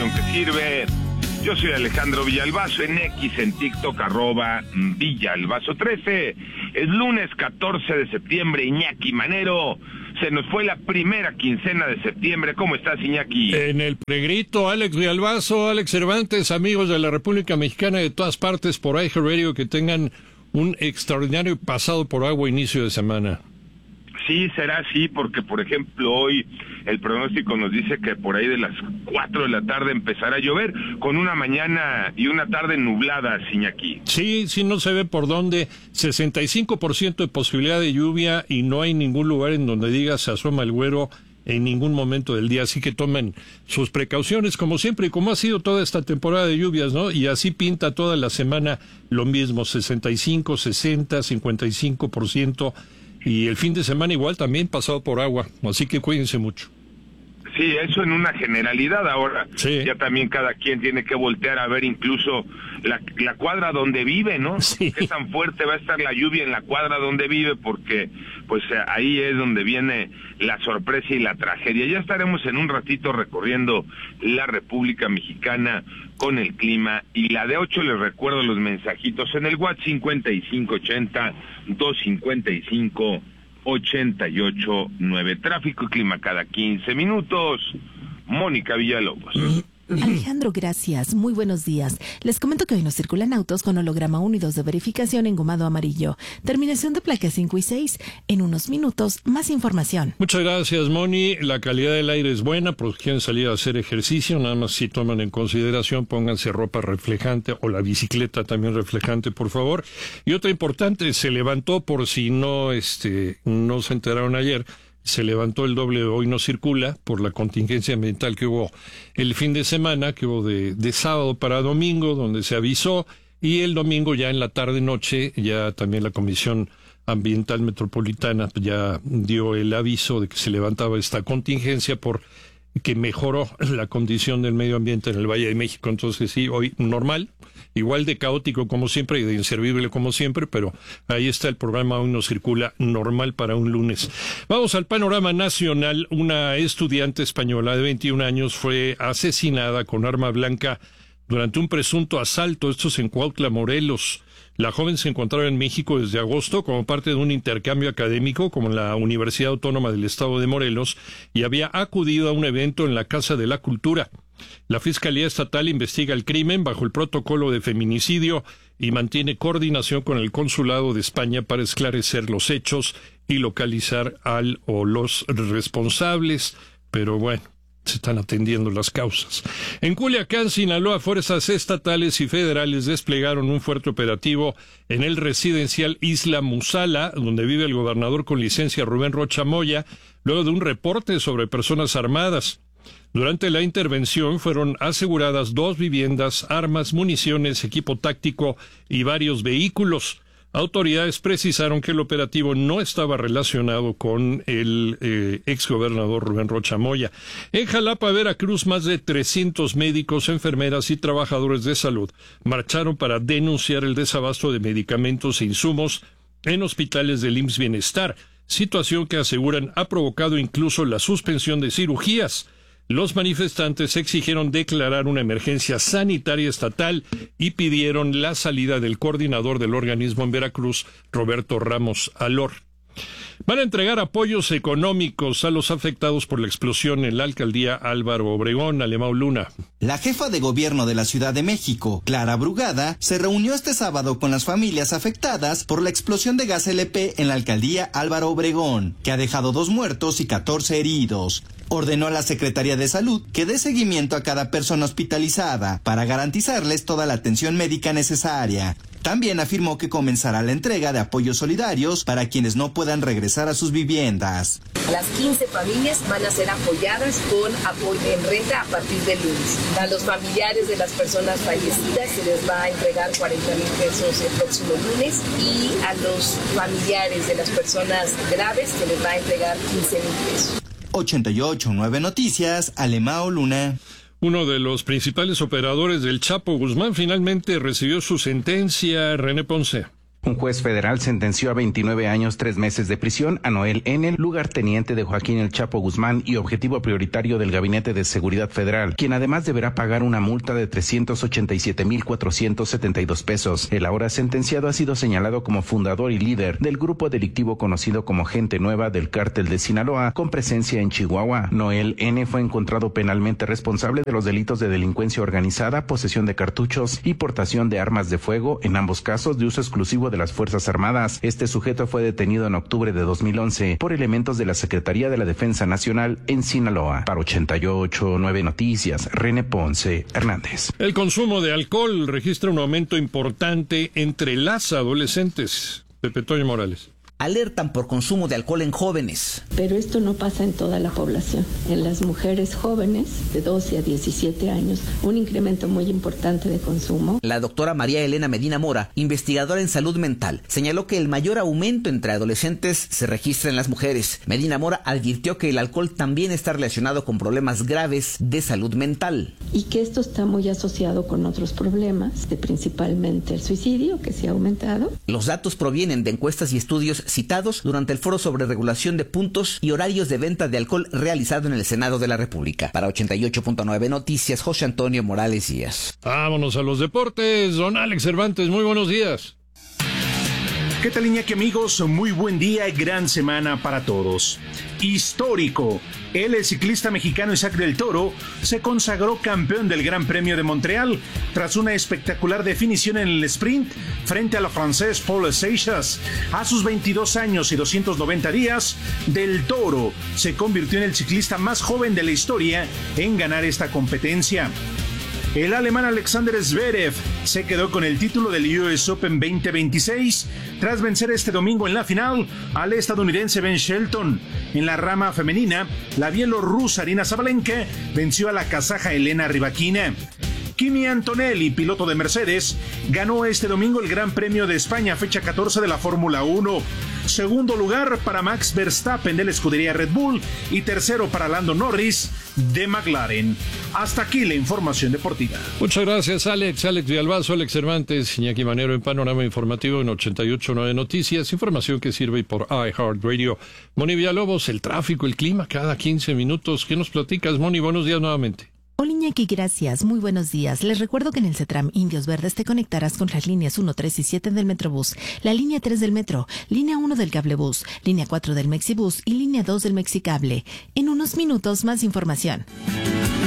información que sirve. Yo soy Alejandro Villalbazo, en X, en TikTok, @Villalbazo13. Es lunes 14 de septiembre, Iñaki Manero. Se nos fue la primera quincena de septiembre. ¿Cómo estás, Iñaki? En el pregrito, Alex Villalbazo, Alex Cervantes, amigos de la República Mexicana de todas partes por iHeartRadio, que tengan un extraordinario pasado por agua inicio de semana. Sí, será así, porque por ejemplo hoy el pronóstico nos dice que por ahí de las 4 de la tarde empezará a llover, con una mañana y una tarde nubladas, Iñaki. Sí, no se ve por dónde, 65% de posibilidad de lluvia y no hay ningún lugar en donde diga se asoma el güero en ningún momento del día, así que tomen sus precauciones como siempre y como ha sido toda esta temporada de lluvias, ¿no? Y así pinta toda la semana lo mismo, 65, 60, 55%. Y el fin de semana igual también pasado por agua, así que cuídense mucho. Sí, eso en una generalidad. Ahora, sí, ya también cada quien tiene que voltear a ver incluso la cuadra donde vive, ¿no? Sí. Qué tan fuerte va a estar la lluvia en la cuadra donde vive, porque pues ahí es donde viene la sorpresa y la tragedia. Ya estaremos en un ratito recorriendo la República Mexicana con el clima, y la de 8 les recuerdo los mensajitos en el WhatsApp 5580-255-889. Tráfico y clima cada 15 minutos. Mónica Villalobos. Alejandro, gracias. Muy buenos días. Les comento que hoy nos circulan autos con holograma 1 y 2 de verificación engomado amarillo. Terminación de placas 5 y 6. En unos minutos, más información. Muchas gracias, Moni. La calidad del aire es buena, por si quieren salir a hacer ejercicio, nada más si toman en consideración, pónganse ropa reflejante o la bicicleta también reflejante, por favor. Y otra importante, se levantó, por si no se enteraron ayer, se levantó el doble de Hoy No Circula por la contingencia ambiental que hubo el fin de semana, que hubo de sábado para domingo, donde se avisó, y el domingo ya en la tarde-noche ya también la Comisión Ambiental Metropolitana ya dio el aviso de que se levantaba esta contingencia por que mejoró la condición del medio ambiente en el Valle de México. Entonces sí, hoy normal, igual de caótico como siempre y de inservible como siempre, pero ahí está el programa Hoy No Circula, normal para un lunes. Vamos al panorama nacional. Una estudiante española de 21 años fue asesinada con arma blanca durante un presunto asalto, esto es en Cuautla, Morelos. La joven se encontraba en México desde agosto como parte de un intercambio académico como en la Universidad Autónoma del Estado de Morelos y había acudido a un evento en la Casa de la Cultura. La Fiscalía Estatal investiga el crimen bajo el protocolo de feminicidio y mantiene coordinación con el Consulado de España para esclarecer los hechos y localizar al o los responsables. Pero bueno, se están atendiendo las causas. En Culiacán, Sinaloa, fuerzas estatales y federales desplegaron un fuerte operativo en el residencial Isla Musala, donde vive el gobernador con licencia Rubén Rocha Moya, luego de un reporte sobre personas armadas. Durante la intervención fueron aseguradas 2 viviendas, armas, municiones, equipo táctico y varios vehículos. Autoridades precisaron que el operativo no estaba relacionado con el exgobernador Rubén Rocha Moya. En Jalapa, Veracruz, más de 300 médicos, enfermeras y trabajadores de salud marcharon para denunciar el desabasto de medicamentos e insumos en hospitales del IMSS Bienestar, situación que aseguran ha provocado incluso la suspensión de cirugías. Los manifestantes exigieron declarar una emergencia sanitaria estatal y pidieron la salida del coordinador del organismo en Veracruz, Roberto Ramos Alor. Van a entregar apoyos económicos a los afectados por la explosión en la alcaldía Álvaro Obregón. Alemão Luna. La jefa de gobierno de la Ciudad de México, Clara Brugada, se reunió este sábado con las familias afectadas por la explosión de gas LP en la alcaldía Álvaro Obregón, que ha dejado 2 muertos y 14 heridos. Ordenó a la Secretaría de Salud que dé seguimiento a cada persona hospitalizada para garantizarles toda la atención médica necesaria. También afirmó que comenzará la entrega de apoyos solidarios para quienes no puedan regresar a sus viviendas. Las 15 familias van a ser apoyadas con apoyo en renta a partir del lunes. A los familiares de las personas fallecidas se les va a entregar 40,000 pesos el próximo lunes, y a los familiares de las personas graves se les va a entregar 15,000 pesos. 88.9 Noticias, Alemão Luna. Uno de los principales operadores del Chapo Guzmán finalmente recibió su sentencia. René Ponce. Un juez federal sentenció a 29 años, 3 meses de prisión a Noel N., lugarteniente de Joaquín El Chapo Guzmán y objetivo prioritario del Gabinete de Seguridad Federal, quien además deberá pagar una multa de 387,472 pesos. El ahora sentenciado ha sido señalado como fundador y líder del grupo delictivo conocido como Gente Nueva del Cártel de Sinaloa, con presencia en Chihuahua. Noel N. fue encontrado penalmente responsable de los delitos de delincuencia organizada, posesión de cartuchos y portación de armas de fuego, en ambos casos de uso exclusivo de las Fuerzas Armadas. Este sujeto fue detenido en octubre de 2011 por elementos de la Secretaría de la Defensa Nacional en Sinaloa. Para 88.9 Noticias, René Ponce Hernández. El consumo de alcohol registra un aumento importante entre las adolescentes. Pepe Toño Morales. Alertan por consumo de alcohol en jóvenes. Pero esto no pasa en toda la población. En las mujeres jóvenes de 12 a 17 años, un incremento muy importante de consumo. La doctora María Elena Medina Mora, investigadora en salud mental, señaló que el mayor aumento entre adolescentes se registra en las mujeres. Medina Mora advirtió que el alcohol también está relacionado con problemas graves de salud mental. Y que esto está muy asociado con otros problemas, principalmente el suicidio, que se ha aumentado. Los datos provienen de encuestas y estudios citados durante el foro sobre regulación de puntos y horarios de venta de alcohol realizado en el Senado de la República. Para 88.9 Noticias, José Antonio Morales Díaz. Vámonos a los deportes. Don Alex Cervantes, muy buenos días. ¿Qué tal, Iñaki, amigos? Muy buen día y gran semana para todos. Histórico. El ciclista mexicano Isaac del Toro se consagró campeón del Gran Premio de Montreal tras una espectacular definición en el sprint frente a la francés Paul Seixas. A sus 22 años y 290 días, Del Toro se convirtió en el ciclista más joven de la historia en ganar esta competencia. El alemán Alexander Zverev se quedó con el título del US Open 2026 tras vencer este domingo en la final al estadounidense Ben Shelton. En la rama femenina, la bielorrusa Arina Sabalenka venció a la kazaja Elena Rybakina. Kimi Antonelli, piloto de Mercedes, ganó este domingo el Gran Premio de España, fecha 14 de la Fórmula 1. Segundo lugar para Max Verstappen de la escudería Red Bull y tercero para Lando Norris de McLaren. Hasta aquí la información deportiva. Muchas gracias, Alex. Alex Villalbazo, Alex Cervantes, Iñaki Manero en Panorama Informativo en 88.9 Noticias. Información que sirve por iHeartRadio. Moni Villalobos, el tráfico, el clima cada 15 minutos. ¿Qué nos platicas, Moni? Buenos días nuevamente. Hola Iñaki, gracias. Muy buenos días. Les recuerdo que en el CETRAM Indios Verdes te conectarás con las líneas 1, 3 y 7 del Metrobús, la línea 3 del Metro, línea 1 del Cablebús, línea 4 del Mexibús y línea 2 del Mexicable. En unos minutos más información.